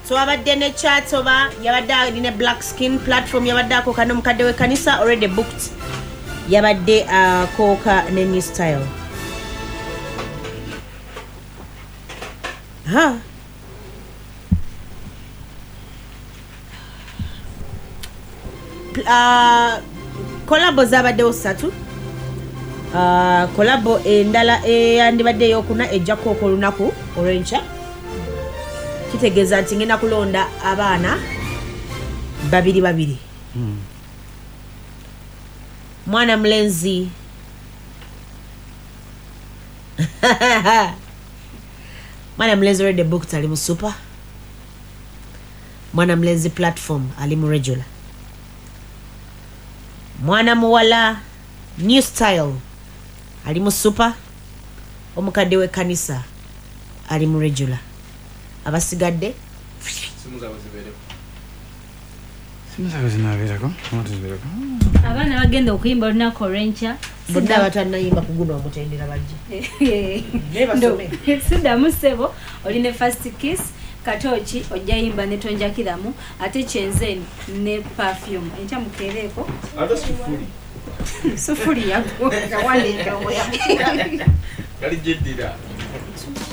so abadde ne chat oba yabadde alina black skin platform yabadde akoka n'omukadde w'ekkanisa already booked yabadde akoka ne new style kolabo zabaddewo 3 kolabo endala eyandibadde eyokuna ejjako okulunaku olw'enkya kitegeeza nti ngenda kulonda abaana 2 mwana mulenzi mwana mulenzi already booked ali mu super mwana mulenzi platform ali mu regular mwana muwala new style ali mu super omukadde w'ekkanisa ali mu regular abasigadde abaana bagenda okuyimba olunaku olw'enkya bonna abatannayimba ku guno omutendera bajje siddamu ssebo oli ne first kiss Katochi ojja yimba ne tonjakiramu ate Chenzeni ne perfume enkya mukereeko ate sufuri yago kawale kawo ya kali jeddira